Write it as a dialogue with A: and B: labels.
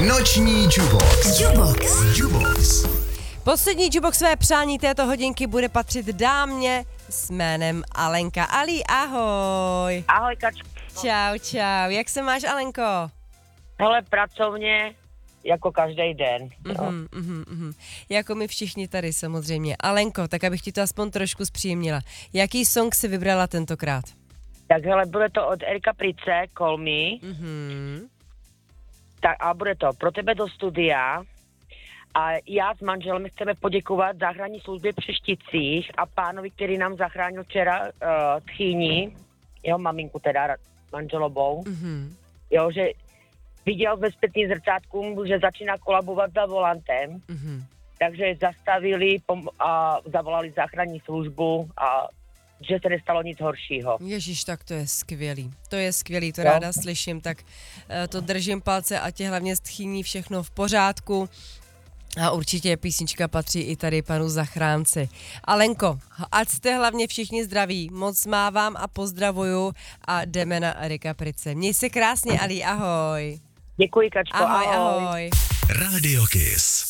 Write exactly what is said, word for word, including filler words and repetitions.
A: Noční Jubox. Jubox. Jubox.
B: Poslední Juboxové přání této hodinky bude patřit dámě s jménem Alenka. Ali, ahoj.
C: Ahoj, Kačko.
B: Čau, čau. Jak se máš, Alenko?
C: Hele, pracovně, jako každý den.
B: Uhum, uhum, uhum. Jako my všichni tady samozřejmě. Alenko, tak abych ti to aspoň trošku zpříjemnila. Jaký song si vybrala tentokrát?
C: Tak hele, bude to od Erika Price, Call Me.
B: Mhm.
C: Tak, a bude to pro tebe do studia. A já s manželem chceme poděkovat záchranní službě při Šticích a pánovi, který nám zachránil včera uh, tchýni, jeho maminku teda, manželovou.
B: Mhm.
C: Jo, že viděl ve zpětným zrcátku, že začíná kolabovat za volantem.
B: Mhm.
C: Takže zastavili pom- a zavolali záchranní službu a že se nestalo nic horšího.
B: Ježíš, tak to je skvělý. To je skvělý, to
C: Jo.
B: ráda slyším, tak uh, to držím palce a tě hlavně stchýní všechno v pořádku. A určitě písnička patří i tady panu zachránci. Alenko, ať jste hlavně všichni zdraví, moc mávám a pozdravuju a jdeme na Erika Price. Měj se krásně, Ali, ahoj.
C: Děkuji, Kačko,
B: Ahoj,
C: ahoj.
B: ahoj.
A: Radio Kiss.